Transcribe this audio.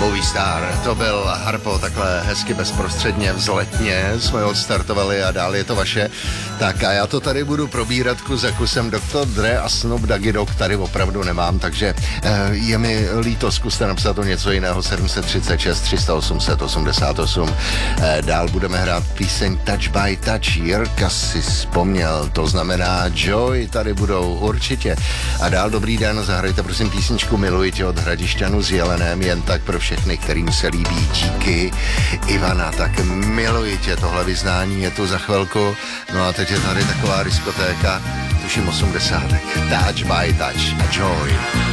Movie Star, to byl Harpo, takhle hezky bezprostředně vzletně jsme odstartovali a dál je to vaše. Tak a já to tady budu probírat kus za kusem. Dr. Dre a Snoop Doggy Dogg tady opravdu nemám, takže je mi líto, zkuste napsat to něco jiného. 736 308 88. Dál budeme hrát píseň Touch by Touch. Jirka si vzpomněl, to znamená Joy, tady budou určitě. A dál dobrý den, zahrajte prosím písničku Miluji tě od Hradišťanů s Jelenem, jen tak pro všechny, kterým se líbí. Díky Ivana, tak miluji tě, tohle vyznání je tu za chvilku. No a teď je tady taková diskotéka, tuším 80. Touch by Touch a Joy.